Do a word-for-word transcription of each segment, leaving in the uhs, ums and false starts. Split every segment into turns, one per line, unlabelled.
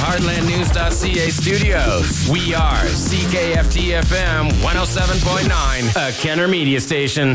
Heartland News dot C A studios. We are C K F T F M one oh seven point nine, a Kenner Media station.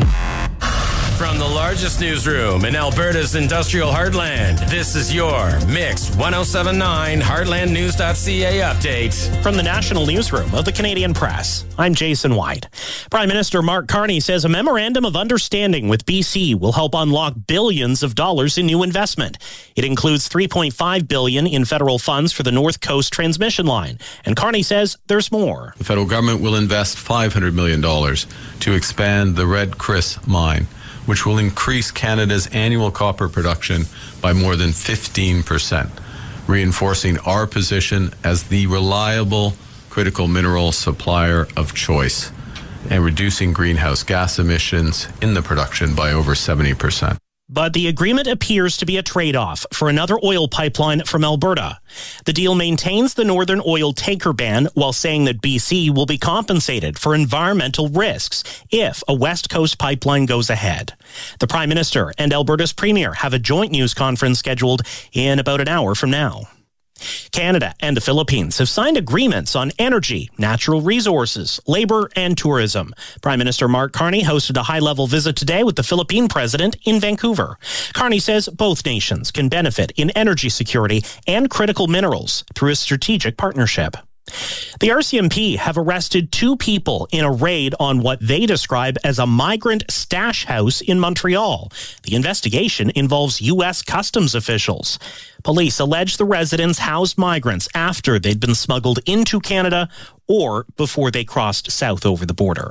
From the largest newsroom in Alberta's industrial heartland, this is your Mix one oh seven point nine Heartland News dot C A update.
From the national newsroom of the Canadian Press, I'm Jason White. Prime Minister Mark Carney says a memorandum of understanding with B C will help unlock billions of dollars in new investment. It includes three point five billion dollars in federal funds for the North Coast transmission line. And Carney says there's more.
The federal government will invest five hundred million dollars to expand the Red Chris mine, which will increase Canada's annual copper production by more than fifteen percent, reinforcing our position as the reliable critical mineral supplier of choice and reducing greenhouse gas emissions in the production by over seventy percent.
But the agreement appears to be a trade-off for another oil pipeline from Alberta. The deal maintains the Northern Oil tanker ban while saying that B C will be compensated for environmental risks if a West Coast pipeline goes ahead. The Prime Minister and Alberta's Premier have a joint news conference scheduled in about an hour from now. Canada and the Philippines have signed agreements on energy, natural resources, labor, and tourism. Prime Minister Mark Carney hosted a high-level visit today with the Philippine president in Vancouver. Carney says both nations can benefit in energy security and critical minerals through a strategic partnership. The R C M P have arrested two people in a raid on what they describe as a migrant stash house in Montreal. The investigation involves U S customs officials. Police allege the residents housed migrants after they'd been smuggled into Canada or before they crossed south over the border.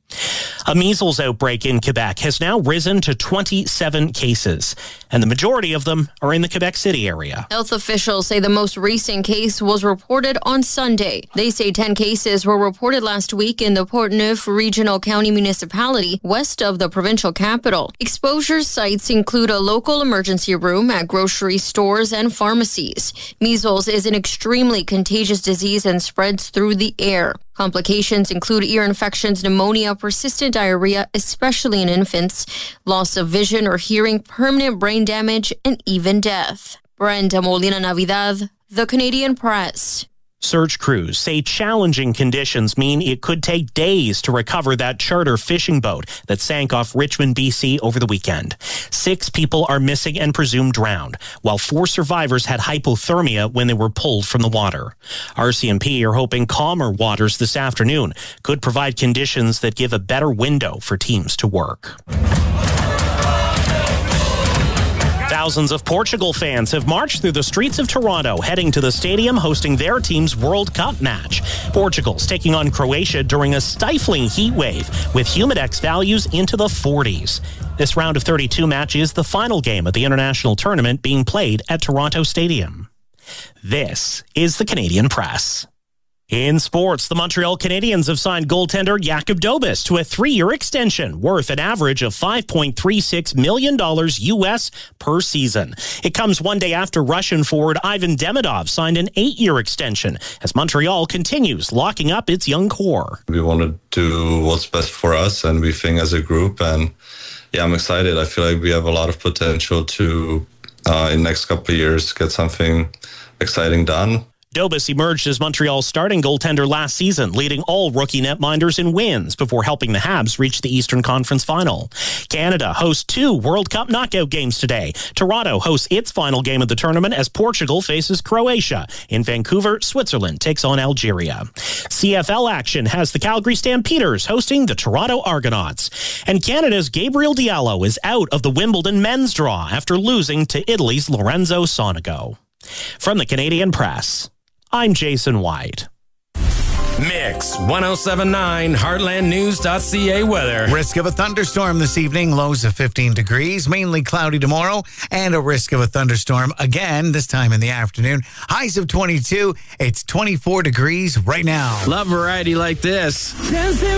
A measles outbreak in Quebec has now risen to twenty-seven cases, and the majority of them are in the Quebec City area.
Health officials say the most recent case was reported on Sunday. They say ten cases were reported last week in the Portneuf Regional County Municipality, west of the provincial capital. Exposure sites include a local emergency room at grocery stores and pharmacies. Measles is an extremely contagious disease and spreads through the air. Complications include ear infections, pneumonia, persistent diarrhea, especially in infants, loss of vision or hearing, permanent brain damage, and even death. Brenda Molina Navidad, The Canadian Press.
Search crews say challenging conditions mean it could take days to recover that charter fishing boat that sank off Richmond, B C over the weekend. Six people are missing and presumed drowned, while four survivors had hypothermia when they were pulled from the water. R C M P are hoping calmer waters this afternoon could provide conditions that give a better window for teams to work. Thousands of Portugal fans have marched through the streets of Toronto, heading to the stadium hosting their team's World Cup match. Portugal's taking on Croatia during a stifling heat wave with humidex values into the forties. This round of thirty-two match is the final game of the international tournament being played at Toronto Stadium. This is the Canadian Press. In sports, the Montreal Canadiens have signed goaltender Jakub Dobes to a three-year extension worth an average of five point three six million dollars U S per season. It comes one day after Russian forward Ivan Demidov signed an eight-year extension as Montreal continues locking up its young core.
We want to do what's best for us, and we think as a group, and yeah, I'm excited. I feel like we have a lot of potential to, uh, in the next couple of years, get something exciting done.
Dobes emerged as Montreal's starting goaltender last season, leading all rookie netminders in wins before helping the Habs reach the Eastern Conference Final. Canada hosts two World Cup knockout games today. Toronto hosts its final game of the tournament as Portugal faces Croatia. In Vancouver, Switzerland takes on Algeria. C F L action has the Calgary Stampeders hosting the Toronto Argonauts. And Canada's Gabriel Diallo is out of the Wimbledon men's draw after losing to Italy's Lorenzo Sonego. From the Canadian Press, I'm Jason White.
Mix one oh seven point nine Heartland News dot C A weather.
Risk of a thunderstorm this evening, lows of fifteen degrees, mainly cloudy tomorrow, and a risk of a thunderstorm again this time in the afternoon. Highs of twenty-two, it's twenty-four degrees right now.
Love variety like this.